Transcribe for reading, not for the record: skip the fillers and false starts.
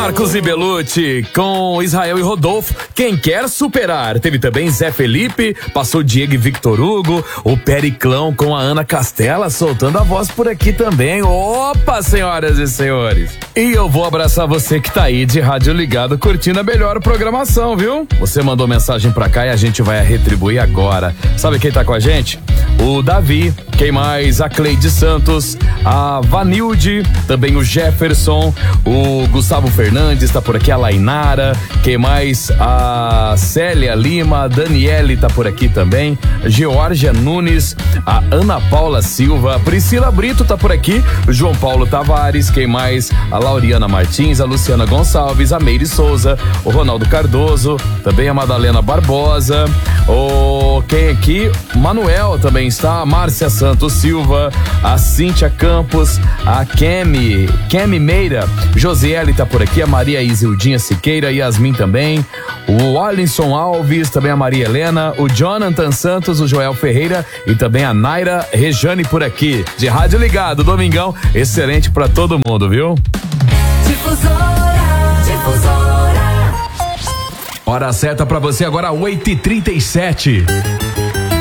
Marcos e Belucci com Israel e Rodolfo, Quem Quer Superar. Teve também Zé Felipe, passou Diego e Victor Hugo, o Periclão com a Ana Castela soltando a voz por aqui também. Opa, senhoras e senhores. E eu vou abraçar você que tá aí de rádio ligado, curtindo a melhor programação, viu? Você mandou mensagem pra cá e a gente vai retribuir agora. Sabe quem tá com a gente? O Davi, quem mais? A Cleide Santos, a Vanilde, também o Jefferson, o Gustavo Fernandes tá por aqui, a Lainara, quem mais? A Célia Lima, a Daniele tá por aqui também, a Georgia Nunes, a Ana Paula Silva, a Priscila Brito tá por aqui, o João Paulo Tavares, quem mais? A Lauriana Martins, a Luciana Gonçalves, a Meire Souza, o Ronaldo Cardoso, também a Madalena Barbosa, quem aqui? Manuel também está, a Márcia Santos Silva, a Cíntia Campos, a Kemi Meira, Josiele tá por aqui, a Maria Isildinha Siqueira, Yasmin também, o Alisson Alves, também a Maria Helena, o Jonathan Santos, o Joel Ferreira e também a Naira Rejane por aqui, de rádio ligado, domingão, excelente pra todo mundo, viu? Difusora. Hora certa pra você agora, 8h37.